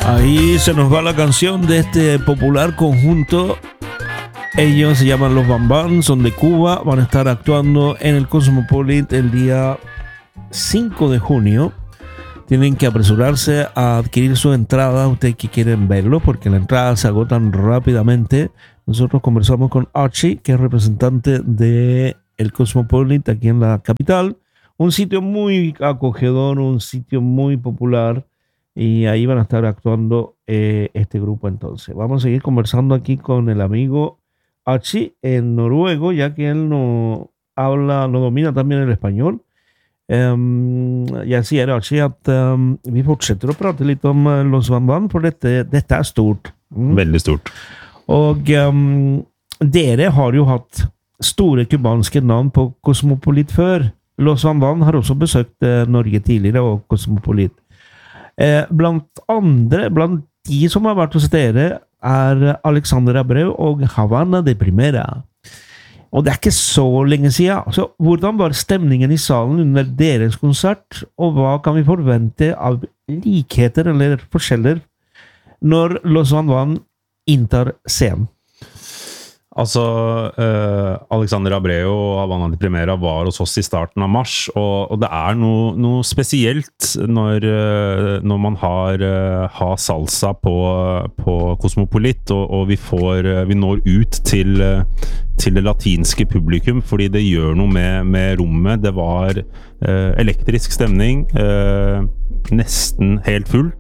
Ahí se nos va la canción de este popular conjunto. Ellos se llaman Los Bambán, son de Cuba, van a estar actuando en el Cosmopolitan el día 5 de junio. Tienen que apresurarse a adquirir su entrada, ustedes que quieren verlo, porque las entradas se agotan rápidamente. Nosotros conversamos con Archie, que es representante de el Cosmopolitan aquí en la capital. Un sitio muy acogedor, un sitio muy popular. Y ahí van a estar actuando este grupo entonces. Vamos a seguir conversando aquí con el amigo Archie en noruego, ya que él no domina también el español. Jeg sier Archie at vi fortsetter å prate litt om Los Bambán, for dette er stort. Veldig stort. Og dere har jo hatt store kubanske navn på Cosmopolit før. Los Bambán har også besøkt Norge tidligere og Cosmopolit. Blant de som har vært hos dere Alexander Abreu og Havana de Primera. Og det ikke så lenge siden. Så hvordan var stemningen i salen under deres konsert, og hva kan vi forvente av likheter eller forskjeller når Los Bambán inntar scenen? Altså, Alexander Abreu og Havana de Primera var hos oss i starten av mars, og det noe spesielt når man har salsa på Cosmopolit, og vi når ut til det latinske publikum, fordi det gjør noe med rommet. Det var elektrisk stemning, nesten helt fullt.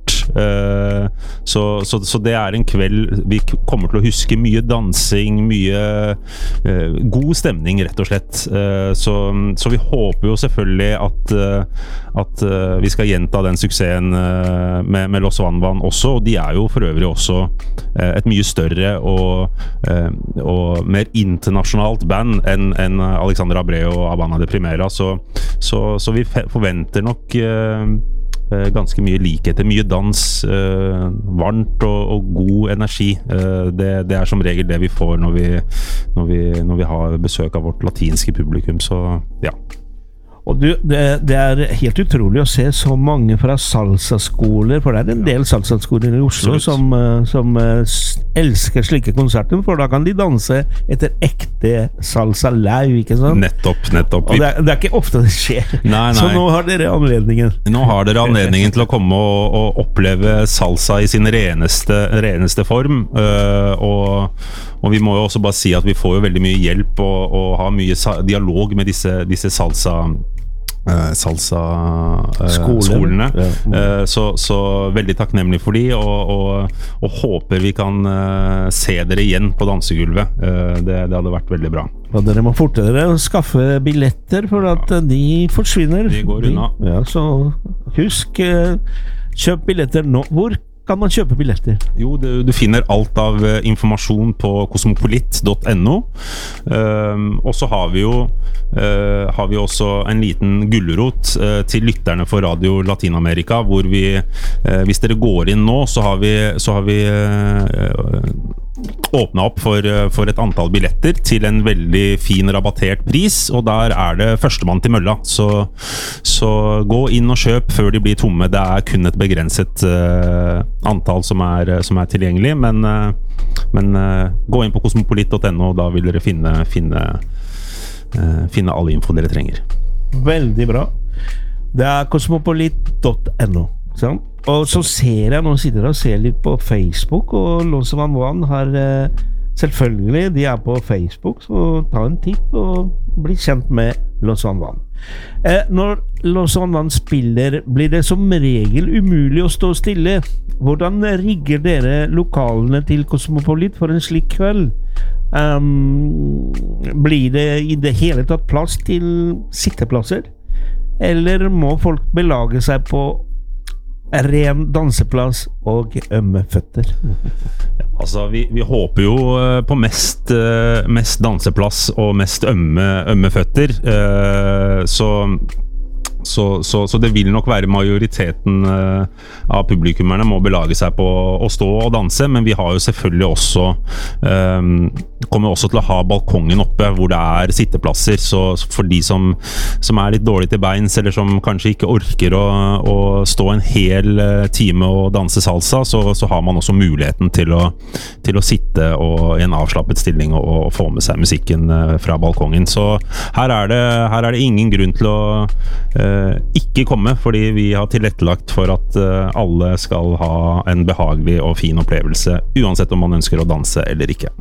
Så det en kveld vi kommer til å huske mye dansing, mye god stemning rett og slett, så vi håper jo selvfølgelig at vi skal gjenta den suksessen med Los Bambán også, og de jo for øvrig også et mye større og mer internasjonalt band enn Alexander Abreu og Havana de Primera, så vi forventer nok ganske mye likheter, mye dans, varmt og god energi. Det som regel det vi får når vi har besøk av vårt latinske publikum, så ja. Og det helt utrolig å se så mange fra salsa-skoler, for det en del salsa-skoler i Oslo som elsker slike konserter, for da kan de danse etter ekte salsa-lau, ikke sant? Nettopp. Og det ikke ofte det skjer. Nei. Så nå har dere anledningen. Nå har dere anledningen til å komme og oppleve salsa i sin reneste form, og vi må jo også bare si at vi får jo veldig mye hjelp og har mye dialog med disse salsa-skolene. Så veldig takknemlig for de, og håper vi kan se dere igjen på dansegulvet. Det hadde vært veldig bra. Og dere må fortere skaffe billetter, for at de forsvinner. De går unna. Ja, så husk, kjøp billetter nå. Hvor kan man kjøpe billetter? Jo, du finner alt av informasjon på cosmopolit.no, og så har vi også en liten gulrot til lytterne for Radio Latinamerika, hvor vi, hvis dere går inn nå, så har vi åpnet opp for et antall billetter til en veldig fin rabattert pris, og der det førstemann til mølla, så gå inn og kjøp før de blir tomme. Det kun et begrenset antall som tilgjengelig, men gå inn på cosmopolit.no, og da vil dere finne alle info dere trenger. Veldig bra. Det cosmopolit.no, sant? Og så ser jeg, nå sitter jeg og ser litt på Facebook, og Los Bambán har selvfølgelig, de på Facebook, så ta en titt og bli kjent med Los Bambán. Når Los Bambán spiller, blir det som regel umulig å stå stille. Hvordan rigger dere lokalene til Cosmopolit for en slik kveld? Blir det i det hele tatt plass til sitteplasser? Eller må folk belage seg på ren danseplass og ømme føtter? Altså, vi håper jo på mest danseplass og mest ømme føtter, så Så det vil nok være majoriteten av publikummerne må belage seg på å stå og danse, men vi har jo selvfølgelig også kommer også til å ha balkongen oppe hvor det er sitteplasser, så for de som litt dårlig til beins, eller som kanskje ikke orker å stå en hel time og danse salsa, så har man også muligheten til å sitte i en avslappet stilling og få med seg musikken fra balkongen. Så her er det ingen grunn til å ikke komme, fordi vi har tilrettelagt for at alle skal ha en behagelig og fin opplevelse, uansett om man ønsker å danse eller ikke.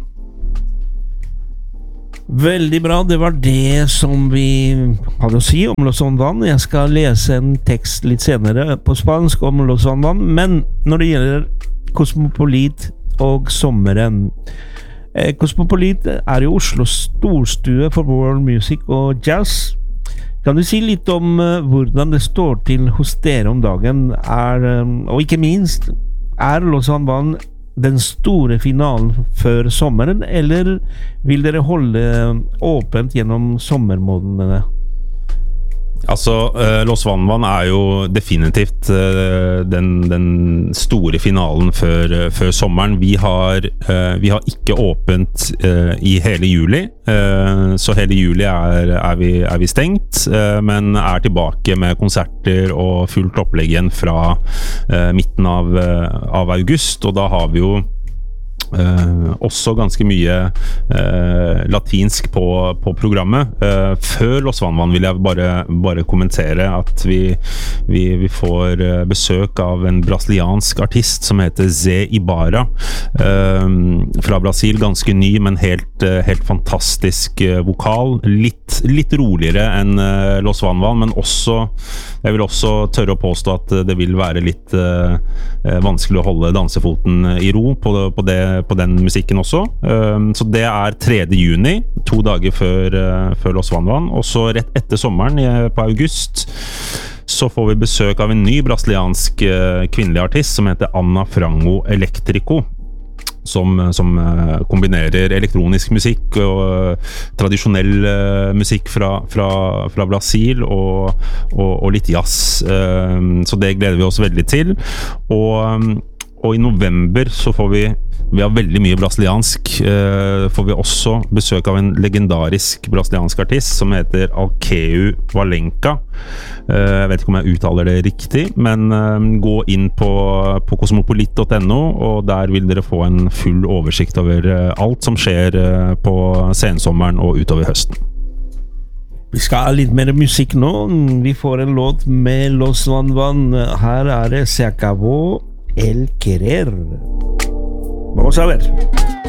Veldig bra, det var det som vi hadde å si om Los Van Van. Jeg skal lese en tekst litt senere på spansk om Los Van Van, men når det gjelder Kosmopolit og sommeren, Kosmopolit er jo Oslos storstue for world music og jazz. Kan du si litt om hvordan det står til hos dere om dagen, og ikke minst, Los Van Van den store finalen før sommeren, eller vil dere holde åpent gjennom sommermånedene? Altså, Los Van Van er jo definitivt den store finalen før sommeren. Vi har ikke åpent i hele juli, så hele juli er vi stengt, men er tilbake med konserter og fullt opplegg igjen fra midten av august, og da har vi jo også ganske mye latinsk på programmet. Før Los Van Van vil jeg bare kommentere at vi får besøk av en brasiliansk artist som heter Zé Ibarra fra Brasil, ganske ny, men helt fantastisk vokal, litt roligere enn Los Van Van, men jeg vil også tørre å påstå at det vil være litt vanskelig å holde dansefoten i ro på den musikken også. Så det er 3. juni, 2 dager før Los Van Van, og så rett etter sommeren på august så får vi besøk av en ny brasiliansk kvinnelig artist som heter Ana Frango Electrico, som kombinerer elektronisk musikk og tradisjonell musikk fra Brasil og litt jazz, så det gleder vi oss veldig til. Og i november så får vi har veldig mye brasiliansk, får vi også besøk av en legendarisk brasiliansk artist som heter Alkeu Valenca. Jeg vet ikke om jeg uttaler det riktig, men gå inn på kosmopolit.no, og der vil dere få en full oversikt over alt som skjer på sensommeren og utover høsten. Vi skal ha litt mer musikk nå. Vi får en låt med Los Van Van. Her er det Se acabó el querer. Vamos a ver.